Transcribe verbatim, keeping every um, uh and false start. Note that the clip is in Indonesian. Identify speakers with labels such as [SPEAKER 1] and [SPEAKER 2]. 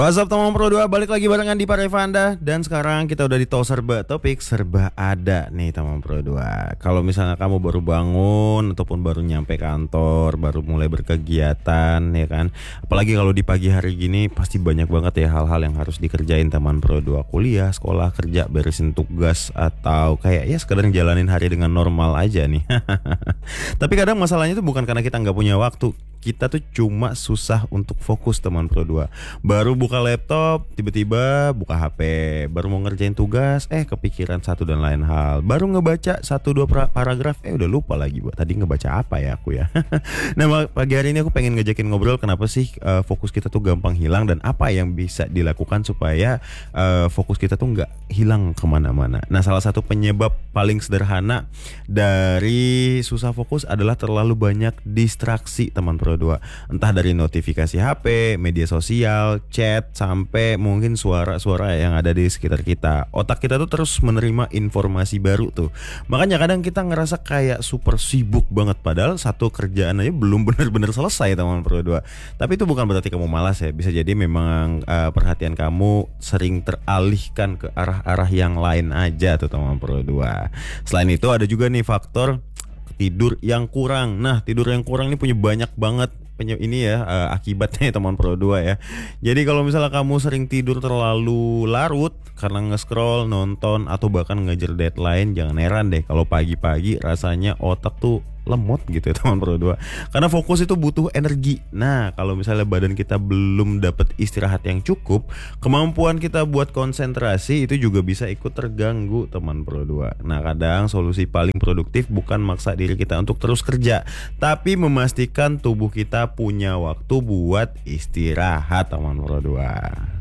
[SPEAKER 1] What's up teman Pro dua, balik lagi barengan di Parevanda. Dan sekarang kita udah di Tol Serba Topik Serba Ada nih teman Pro dua. Kalau misalnya kamu baru bangun ataupun baru nyampe kantor, baru mulai berkegiatan ya kan, apalagi kalau di pagi hari gini pasti banyak banget ya hal-hal yang harus dikerjain teman Pro dua. Kuliah, sekolah, kerja, beresin tugas, atau kayak ya sekedar jalanin hari dengan normal aja nih. Tapi kadang masalahnya itu bukan karena kita nggak punya waktu, kita tuh cuma susah untuk fokus teman Pro dua. Baru buka laptop, tiba-tiba buka H P. Baru mau ngerjain tugas, eh kepikiran satu dan lain hal. Baru ngebaca satu dua paragraf, eh udah lupa lagi buat tadi ngebaca apa ya aku ya. Nah pagi hari ini aku pengen ngajakin ngobrol kenapa sih uh, fokus kita tuh gampang hilang, dan apa yang bisa dilakukan supaya uh, fokus kita tuh nggak hilang kemana-mana. Nah salah satu penyebab paling sederhana dari susah fokus adalah terlalu banyak distraksi teman Pro dua. Entah dari notifikasi H P, media sosial, chat, sampai mungkin suara-suara yang ada di sekitar kita. Otak kita tuh terus menerima informasi baru tuh. Makanya kadang kita ngerasa kayak super sibuk banget, padahal satu kerjaan aja belum benar-benar selesai teman Pro dua. Tapi itu bukan berarti kamu malas ya. Bisa jadi memang uh, perhatian kamu sering teralihkan ke arah-arah yang lain aja tuh teman Pro dua. Selain itu ada juga nih faktor tidur yang kurang. Nah, tidur yang kurang ini punya banyak banget penye- ini ya uh, akibatnya ya, teman Pro dua ya. Jadi kalau misalnya kamu sering tidur terlalu larut karena nge-scroll, nonton, atau bahkan ngejar deadline, jangan heran deh kalau pagi-pagi rasanya otak tuh lemot gitu ya teman Pro dua. Karena fokus itu butuh energi. Nah, kalau misalnya badan kita belum dapat istirahat yang cukup, kemampuan kita buat konsentrasi itu juga bisa ikut terganggu teman Pro dua. Nah, kadang solusi paling produktif bukan maksa diri kita untuk terus kerja, tapi memastikan tubuh kita punya waktu buat istirahat teman Pro dua.